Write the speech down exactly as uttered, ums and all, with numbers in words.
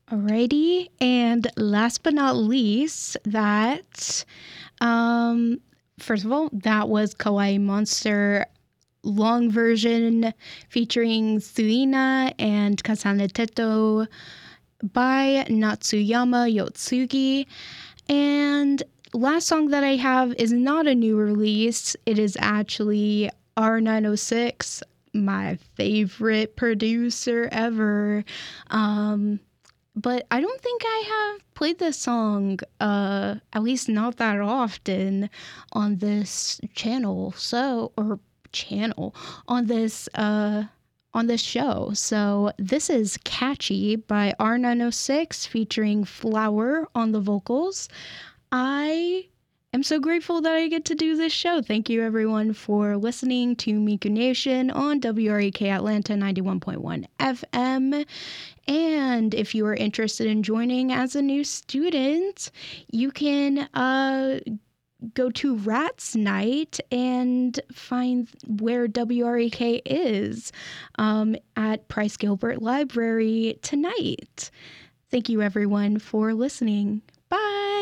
Alrighty, and last but not least, that um, first of all, that was Kawaii Monster long version featuring Suina and Kasane Teto by Natsuyama Yotsugi. And last song that I have is not a new release. It is actually R nine oh six, my favorite producer ever. Um, but I don't think I have played this song, uh, at least not that often on this channel. So, or channel on this, uh, on this show. So this is Catchy by R nine oh six featuring Flower on the vocals. I am so grateful that I get to do this show. Thank you everyone for listening to Miku Nation on W R E K Atlanta ninety-one point one F M. And if you are interested in joining as a new student, you can uh, go to Rats Night and find where W R E K is um, at Price Gilbert Library tonight. Thank you, everyone, for listening.